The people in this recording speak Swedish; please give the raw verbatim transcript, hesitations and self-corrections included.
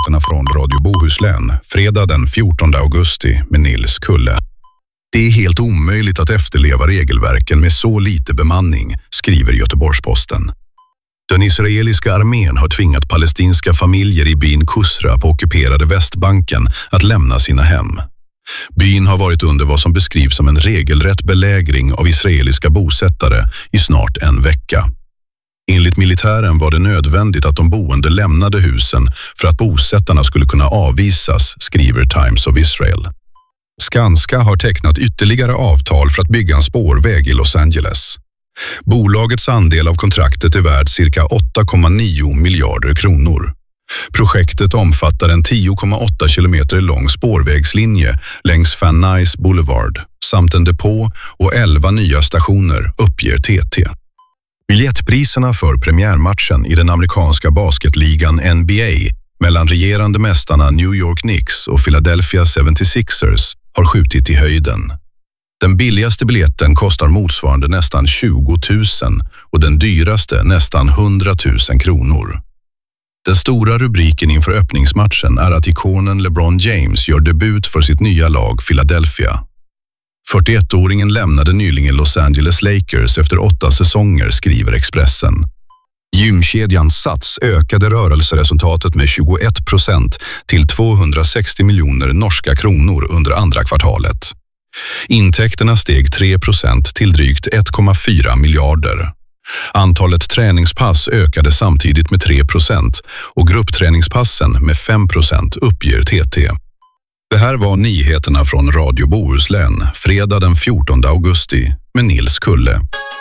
nyheterna från Radio Bohuslän, fredag den fjortonde augusti med Nils Kulle. Det är helt omöjligt att efterleva regelverken med så lite bemanning, skriver Göteborgs-Posten. Den israeliska armén har tvingat palestinska familjer i byn Kusra på ockuperade Västbanken att lämna sina hem. Byn har varit under vad som beskrivs som en regelrätt belägring av israeliska bosättare i snart en vecka. Enligt militären var det nödvändigt att de boende lämnade husen för att bosättarna skulle kunna avvisas, skriver Times of Israel. Skanska har tecknat ytterligare avtal för att bygga en spårväg i Los Angeles. Bolagets andel av kontraktet är värd cirka åtta komma nio miljarder kronor. Projektet omfattar en tio komma åtta kilometer lång spårvägslinje längs Van Nuys Boulevard samt en depå och elva nya stationer, uppger T T. Biljettpriserna för premiärmatchen i den amerikanska basketligan N B A mellan regerande mästarna New York Knicks och Philadelphia seventy-sixers har skjutit i höjden. Den billigaste biljetten kostar motsvarande nästan tjugo tusen och den dyraste nästan hundra tusen kronor. Den stora rubriken inför öppningsmatchen är att ikonen LeBron James gör debut för sitt nya lag Philadelphia. fyrtioettåringen lämnade nyligen Los Angeles Lakers efter åtta säsonger, skriver Expressen. Gymkedjan Sats ökade rörelseresultatet med tjugoett procent till tvåhundrasextio miljoner norska kronor under andra kvartalet. Intäkterna steg tre procent till drygt ett komma fyra miljarder. Antalet träningspass ökade samtidigt med tre procent och gruppträningspassen med fem procent, uppger T T. Det här var nyheterna från Radio Bohuslän, fredag den fjortonde augusti med Nils Kulle.